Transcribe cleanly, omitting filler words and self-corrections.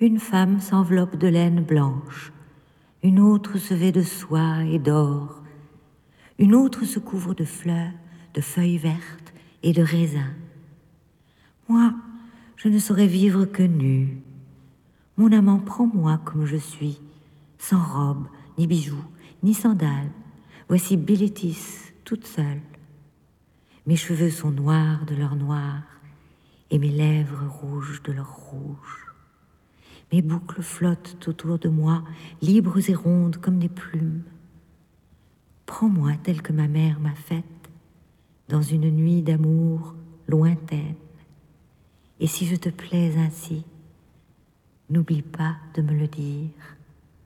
Une femme s'enveloppe de laine blanche, une autre se vêt de soie et d'or, une autre se couvre de fleurs, de feuilles vertes et de raisins. Moi, je ne saurais vivre que nue. Mon amant prend moi comme je suis, sans robe, ni bijoux, ni sandales. Voici Bilitis, toute seule. Mes cheveux sont noirs de leur noir, et mes lèvres rouges de leur rouge. Mes boucles flottent autour de moi, libres et rondes comme des plumes. Prends-moi telle que ma mère m'a faite, dans une nuit d'amour lointaine. Et si je te plais ainsi, n'oublie pas de me le dire.